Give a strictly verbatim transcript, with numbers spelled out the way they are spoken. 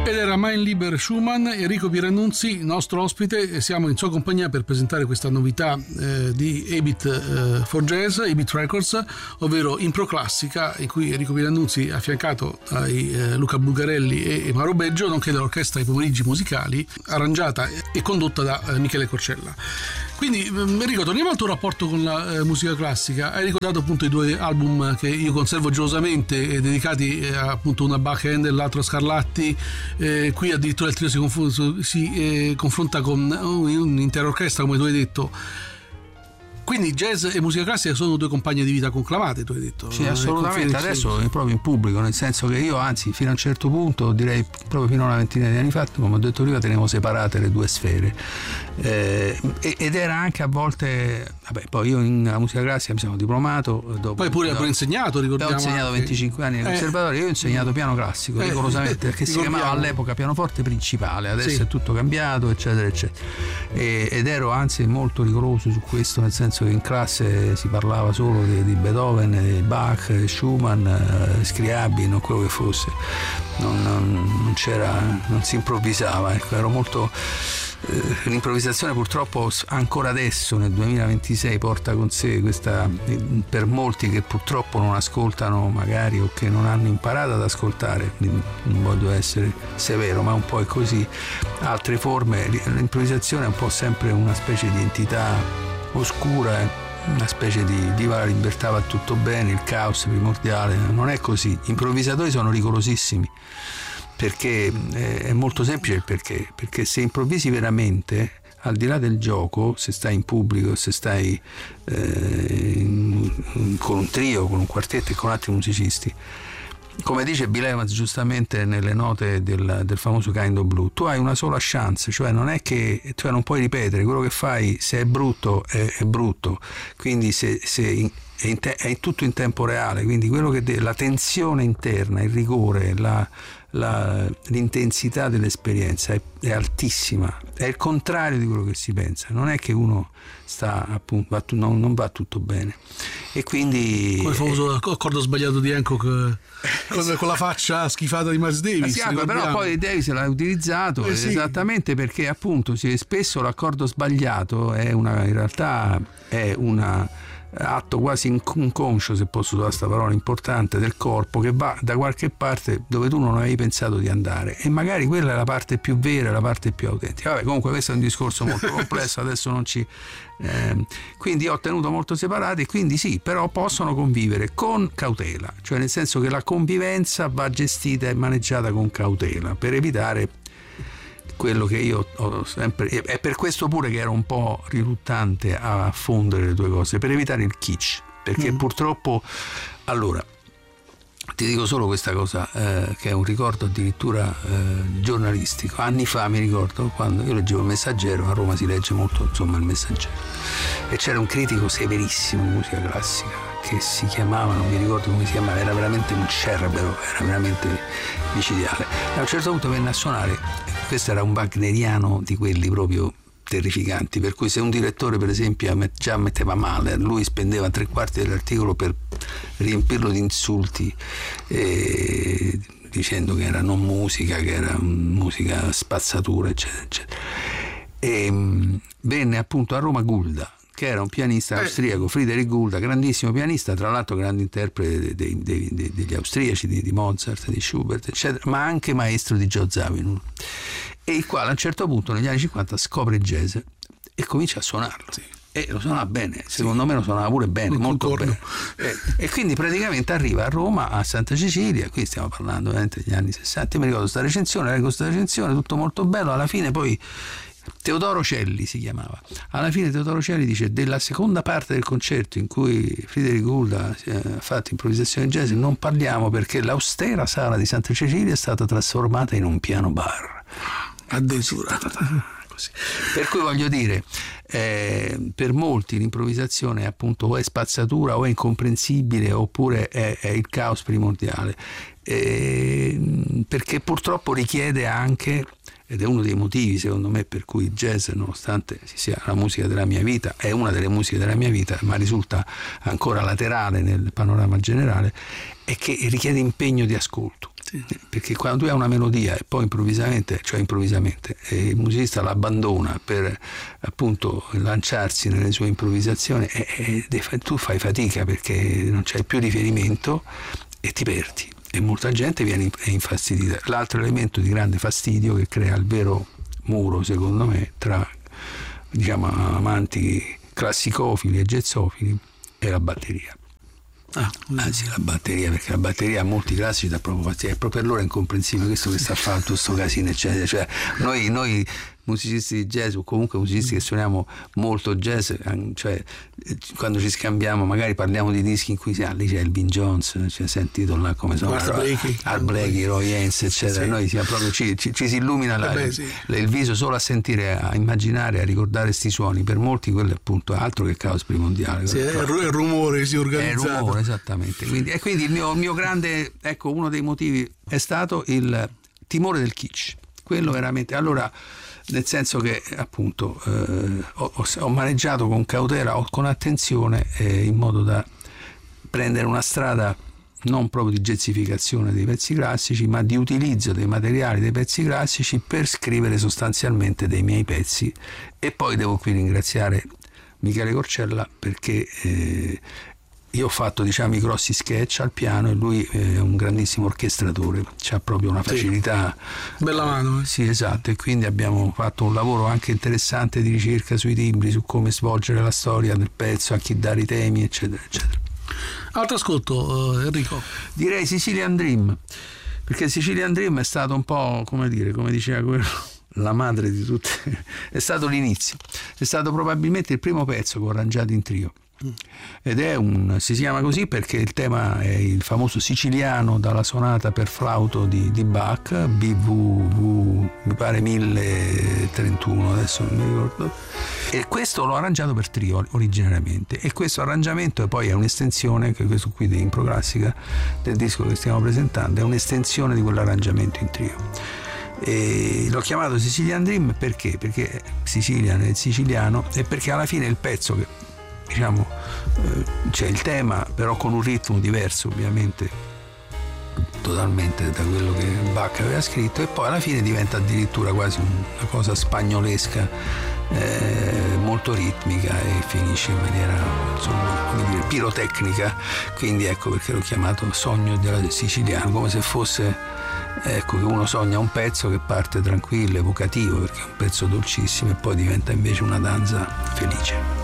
Ed era Mein lieber Schumann, Enrico Pierannunzi, nostro ospite, e siamo in sua compagnia per presentare questa novità eh, di A-Beat eh, for Jazz, A-Beat Records, ovvero Impro Classica, in cui Enrico Pierannunzi è affiancato dai eh, Luca Bulgarelli e, e Mauro Beggio, nonché dall'orchestra I Pomeriggi Musicali, arrangiata e condotta da eh, Michele Corcella. Quindi Enrico, torniamo al tuo rapporto con la eh, musica classica. Hai ricordato appunto i due album che io conservo gelosamente, eh, dedicati eh, appunto una a Bach e l'altro a Scarlatti. Eh, qui addirittura il trio si, conf- si eh, confronta con un'intera orchestra, come tu hai detto. Quindi jazz e musica classica sono due compagne di vita conclamate, tu hai detto. Sì, assolutamente. Adesso è proprio in pubblico, nel senso che io, anzi, fino a un certo punto, direi proprio fino a una ventina di anni fa, come ho detto prima, tenevo separate le due sfere. Eh, ed era anche a volte, vabbè, poi io in la musica classica mi sono diplomato. Dopo, poi pure hai insegnato, ricordiamo. Ho insegnato anche venticinque anni nel eh, conservatorio, io ho insegnato piano classico, eh, rigorosamente, perché si chiamava all'epoca pianoforte principale, adesso sì. È tutto cambiato, eccetera, eccetera. E, ed ero anzi molto rigoroso su questo, nel senso che in classe si parlava solo di, di Beethoven, di Bach, Schumann, Scriabin o quello che fosse, non, non, non c'era, non si improvvisava, ecco, ero molto eh, l'improvvisazione purtroppo ancora adesso nel duemilaventisei porta con sé questa, per molti che purtroppo non ascoltano magari o che non hanno imparato ad ascoltare, non voglio essere severo ma un po' è così, altre forme, l'improvvisazione è un po' sempre una specie di entità oscura, una specie di viva la libertà, va tutto bene, il caos primordiale. Non è così. Gli improvvisatori sono rigorosissimi, perché è molto semplice il perché, perché se improvvisi veramente, al di là del gioco, se stai in pubblico, se stai eh, in, con un trio, con un quartetto e con altri musicisti, come dice Bill Evans giustamente nelle note del, del famoso Kind of Blue, tu hai una sola chance, cioè non è che tu non puoi ripetere quello che fai, se è brutto è, è brutto, quindi se, se in, è, in te, è tutto in tempo reale, quindi quello che de, la tensione interna, il rigore, la, la, l'intensità dell'esperienza è, è altissima, è il contrario di quello che si pensa, non è che uno sta appunto va, non, non va tutto bene, e quindi come il famoso accordo sbagliato di Hancock con, con la faccia schifata di Miles Davis, sì, però poi Davis l'ha utilizzato eh, sì. Esattamente perché appunto spesso l'accordo sbagliato è una, in realtà è un atto quasi inconscio, se posso usare questa parola importante, del corpo che va da qualche parte dove tu non avevi pensato di andare, e magari quella è la parte più vera, la parte più autentica. Vabbè, comunque questo è un discorso molto complesso, adesso non ci eh, quindi ho tenuto molto separati, quindi sì, però possono convivere con cautela, cioè nel senso che la convivenza va gestita e maneggiata con cautela per evitare quello che io ho sempre, è per questo pure che ero un po' riluttante a fondere le due cose, per evitare il kitsch, perché mm. purtroppo, allora ti dico solo questa cosa eh, che è un ricordo addirittura eh, giornalistico. Anni fa mi ricordo quando io leggevo Il Messaggero, a Roma si legge molto insomma Il Messaggero, e c'era un critico severissimo di musica classica che si chiamava, non mi ricordo come si chiamava, era veramente un cerbero, era veramente micidiale. A un certo punto venne a suonare, questo era un wagneriano di quelli proprio terrificanti, per cui se un direttore per esempio già metteva male, lui spendeva tre quarti dell'articolo per riempirlo di insulti, eh, dicendo che era non musica, che era musica spazzatura, eccetera, eccetera. E mh, venne appunto a Roma Gulda, che era un pianista austriaco, Friedrich Gulda, grandissimo pianista, tra l'altro grande interprete dei, dei, dei, degli austriaci, di, di Mozart, di Schubert, eccetera, ma anche maestro di Joe Zawinul, e il quale a un certo punto negli anni cinquanta scopre il jazz e comincia a suonarlo. Sì. E lo suonava bene, secondo sì. me lo suonava pure bene, non molto contorno. bene. E, e quindi praticamente arriva a Roma, a Santa Cecilia, qui stiamo parlando veramente degli anni sessanta, mi ricordo sta recensione, leggo questa recensione, tutto molto bello, alla fine poi Teodoro Celli si chiamava. Alla fine Teodoro Celli dice: della seconda parte del concerto in cui Friedrich Gould ha fatto improvvisazione jazz non parliamo, perché l'austera sala di Santa Cecilia è stata trasformata in un piano bar. Addirittura. Così. Per cui voglio dire, eh, per molti l'improvvisazione appunto o è spazzatura o è incomprensibile oppure è, è il caos primordiale, eh, perché purtroppo richiede anche, ed è uno dei motivi secondo me per cui il jazz, nonostante sia la musica della mia vita, è una delle musiche della mia vita, ma risulta ancora laterale nel panorama generale, è che richiede impegno di ascolto. Sì. Perché quando tu hai una melodia e poi improvvisamente, cioè improvvisamente, il musicista l'abbandona per appunto lanciarsi nelle sue improvvisazioni, e, e tu fai fatica perché non c'hai più riferimento e ti perdi. E molta gente viene infastidita. L'altro elemento di grande fastidio che crea il vero muro, secondo me, tra, diciamo, amanti classicofili e jazzofili è la batteria. Ah, Anzi, la batteria, perché la batteria a molti classici dà proprio fastidio, è proprio per loro è incomprensibile questo che sta a fare tutto sto casino, eccetera. Cioè, noi, noi musicisti di jazz, o comunque musicisti che suoniamo molto jazz, cioè quando ci scambiamo magari parliamo di dischi in cui ah, lì c'è Elvin Jones, c'è sentito là come sono Art Blakey, Art Blakey, Roy Haynes, eccetera. Sì. Noi siamo proprio, ci, ci, ci si illumina la, Vabbè, sì. il viso solo a sentire, a immaginare, a ricordare questi suoni. Per molti quello è appunto altro che caos primondiale. Sì, è il rumore che si organizza. È il rumore, esattamente. Quindi, e quindi il mio, il mio grande, ecco, uno dei motivi è stato il timore del kitsch. Quello veramente. Allora, nel senso che appunto eh, ho, ho maneggiato con cautela o con attenzione, eh, in modo da prendere una strada non proprio di jazzificazione dei pezzi classici, ma di utilizzo dei materiali dei pezzi classici per scrivere sostanzialmente dei miei pezzi. E poi devo qui ringraziare Michele Corcella, perché eh, io ho fatto, diciamo, i grossi sketch al piano e lui è un grandissimo orchestratore, c'ha proprio una facilità. Sì. Bella mano. Eh. Sì, esatto, e quindi abbiamo fatto un lavoro anche interessante di ricerca sui timbri, su come svolgere la storia del pezzo, a chi dare i temi, eccetera, eccetera. Altro ascolto, uh, Enrico. Direi Sicilian Dream, perché Sicilian Dream è stato un po', come dire, come diceva quello, la madre di tutte, è stato l'inizio, è stato probabilmente il primo pezzo che ho arrangiato in trio. Ed è un, si chiama così perché il tema è il famoso siciliano dalla sonata per flauto di, di Bach, B V V mi pare mille trentuno, adesso non mi ricordo, e questo l'ho arrangiato per trio originariamente, e questo arrangiamento poi è un'estensione, che questo qui in Proclassica del disco che stiamo presentando è un'estensione di quell'arrangiamento in trio. E l'ho chiamato Sicilian Dream perché? Perché Sicilian è il siciliano, e perché alla fine il pezzo che, diciamo, eh, c'è il tema, però con un ritmo diverso ovviamente totalmente da quello che Bach aveva scritto, e poi alla fine diventa addirittura quasi una cosa spagnolesca, eh, molto ritmica, e finisce in maniera, insomma, come dire, pirotecnica. Quindi ecco perché l'ho chiamato Sogno della Siciliano, come se fosse, ecco, che uno sogna un pezzo che parte tranquillo, evocativo, perché è un pezzo dolcissimo, e poi diventa invece una danza felice.